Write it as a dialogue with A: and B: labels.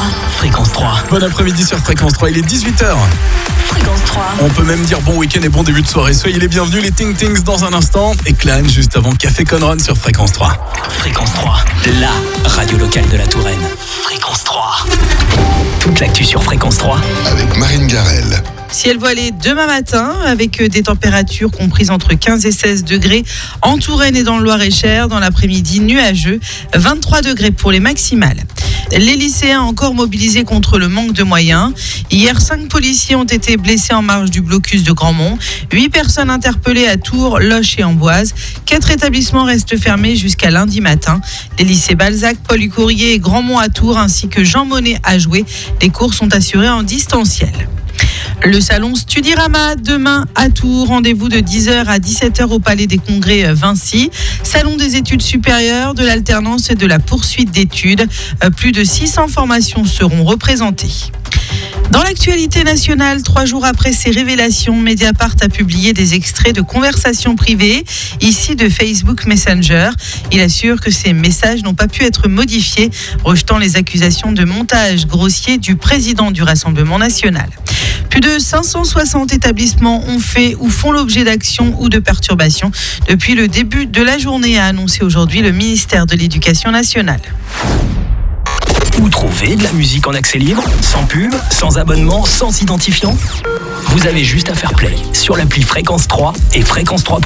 A: Fréquence 3.
B: Bon après-midi sur Fréquence 3, il est 18h.
A: Fréquence 3.
B: On peut même dire bon week-end et bon début de soirée. Soyez les bienvenus, les Ting Tings dans un instant. Et Clan juste avant Café Conron sur Fréquence 3.
A: Fréquence 3, la radio locale de la Touraine. Fréquence 3. Toute l'actu sur Fréquence 3.
C: Avec Marine Garel.
D: Ciel voilé demain matin avec des températures comprises entre 15 et 16 degrés en Touraine et dans le Loir-et-Cher. Dans l'après-midi, nuageux, 23 degrés pour les maximales. Les lycéens encore mobilisés contre le manque de moyens. Hier, 5 policiers ont été blessés en marge du blocus de Grandmont. 8 personnes interpellées à Tours, Loches et Amboise. 4 établissements restent fermés jusqu'à lundi matin. Les lycées Balzac, Paul-Courrier et Grandmont à Tours ainsi que Jean Monnet à Jouer. Les cours sont assurés en distanciel. Le salon Studirama, demain à Tours, rendez-vous de 10h à 17h au Palais des Congrès Vinci. Salon des études supérieures, de l'alternance et de la poursuite d'études. Plus de 600 formations seront représentées. Dans l'actualité nationale, 3 jours après ces révélations, Mediapart a publié des extraits de conversations privées, ici de Facebook Messenger. Il assure que ces messages n'ont pas pu être modifiés, rejetant les accusations de montage grossier du président du Rassemblement national. Plus de 560 établissements ont fait ou font l'objet d'actions ou de perturbations depuis le début de la journée, a annoncé aujourd'hui le ministère de l'Éducation nationale.
A: Où trouver de la musique en accès libre, sans pub, sans abonnement, sans identifiant ? Vous avez juste à faire play sur l'appli Fréquence 3 et Fréquence 3.